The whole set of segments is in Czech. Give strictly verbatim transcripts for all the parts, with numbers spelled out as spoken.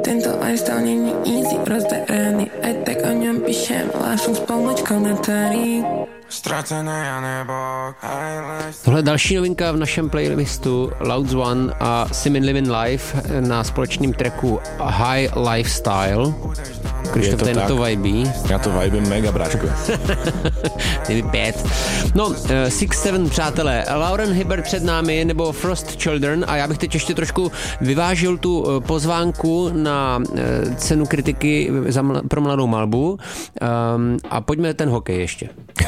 Tento lifestyle není easy, rozderený, ať tak o něm píšem, lášem s pomlčkou na tarí. Tohle je další novinka v našem playlistu Louds One a Simin Living Life na společném tracku High Lifestyle. Je to tak. To vibí. Já to vibím mega, bráčku. Kdyby pět. No, uh, Six Seven, přátelé. Lauren Hibbert před námi, nebo Frost Children, a já bych teď ještě trošku vyvážil tu uh, pozvánku na uh, cenu kritiky za mla, pro mladou malbu. Um, a pojďme ten hokej ještě.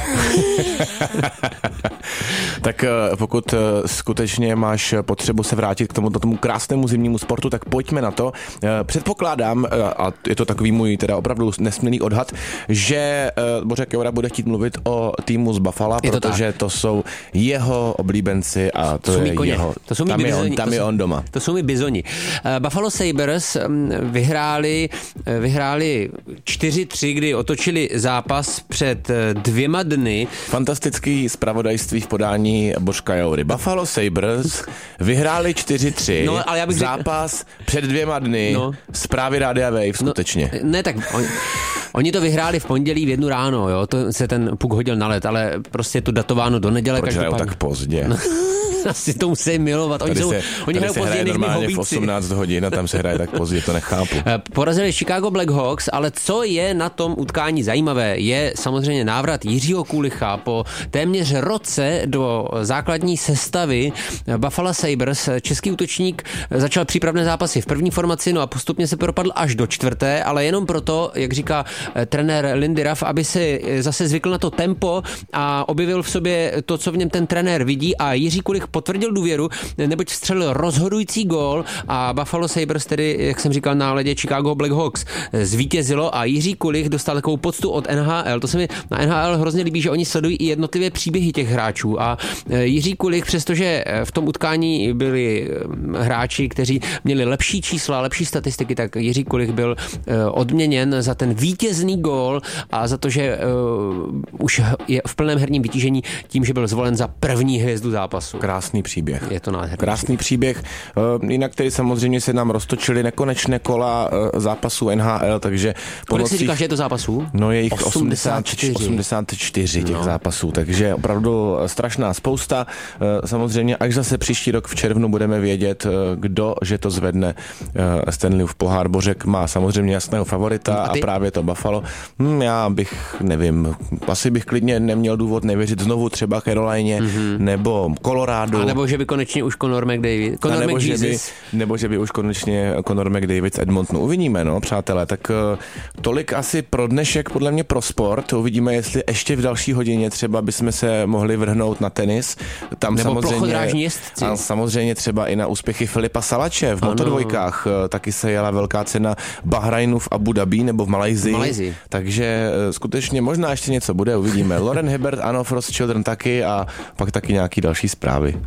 Tak pokud skutečně máš potřebu se vrátit k tomu, tomu krásnému zimnímu sportu, tak pojďme na to. Předpokládám, a je to takový můj teda opravdu nesmělý odhad, že Bořek Joura bude chtít mluvit o týmu z Buffalo, je to protože tak. To jsou jeho oblíbenci a to, to je koně. jeho. To jsou tam je bizoni. on, tam to je jsou, on doma. To jsou mi bizoni. Buffalo Sabres vyhráli, vyhráli čtyři tři, kdy otočili zápas před dvěma dny. Fantastický zpravodajství v podání Božka Joury. Buffalo Sabres vyhráli čtyři tři. No, ale já bych zápas řekl... před dvěma dny. No. Zprávy Rádia Wave, skutečně. No, ne, tak oni, oni to vyhráli v pondělí v jednu ráno, jo, to se ten puk hodil na led, ale prostě je to datováno do neděle. Proč hrajou tak pozdě? No. Asi to musí milovat. Oni, tady jsou, se, oni tady hrajou se později hraje než my normálně v hobíci. osmnáct hodin a tam se hraje tak pozdě, to nechápu. Porazili Chicago Blackhawks, ale co je na tom utkání zajímavé, je samozřejmě návrat Jiřího Kulicha po téměř roce do základní sestavy Buffalo Sabres. Český útočník začal přípravné zápasy v první formaci, no a postupně se propadl až do čtvrté, ale jenom proto, jak říká trenér Lindy Ruff, aby se zase zvykl na to tempo a objevil v sobě to, co v něm ten trenér vidí, a Jiří Kulich potvrdil důvěru, neboť vstřelil rozhodující gól a Buffalo Sabres, tedy, jak jsem říkal, na ledě Chicago Blackhawks zvítězilo a Jiří Kulich dostal takovou poctu od N H L. To se mi na N H L hrozně líbí, že oni sledují i jednotlivé příběhy těch hráčů a Jiří Kulich, přestože v tom utkání byli hráči, kteří měli lepší čísla, lepší statistiky, tak Jiří Kulich byl odměněn za ten vítězný gól a za to, že uh, už je v plném herním vytížení tím, že byl zvolen za první hvězdu zápasu. Krásný příběh. Je to nádherný. Krásný příběh. Jinak tedy samozřejmě se nám roztočily nekonečné kola zápasů N H L, takže... Kolik si říkáš, že je to zápasů? No je jich osmdesát čtyři, osmdesát čtyři těch no. zápasů, takže opravdu strašná spousta. Samozřejmě až zase příští rok v červnu budeme vědět, kdo, že to zvedne Stanleyův pohár. Bořek má samozřejmě jasného favorita a, a právě to Buffalo. Hm, já bych, nevím, asi bych klidně neměl důvod nevěřit znovu třeba Carolině mm-hmm. nebo Colorado. A nebo že by konečně už Conor McDavid. Conor nebo, že by, McJesus. nebo že by už konečně Conor McDavid z Edmontonu. Uvidíme, no, přátelé. Tak tolik asi pro dnešek, podle mě pro sport. Uvidíme, jestli ještě v další hodině třeba bychom se mohli vrhnout na tenis. Tam nebo samozřejmě, a samozřejmě třeba i na úspěchy Filipa Salače v motodvojkách. Taky se jela velká cena Bahrajnu v Abu Dhabi nebo v Malajzii. Malajzii. Takže skutečně možná ještě něco bude, uvidíme. Lauren Hibbert, ano, Frost Children taky a pak taky nějaký další zprávy.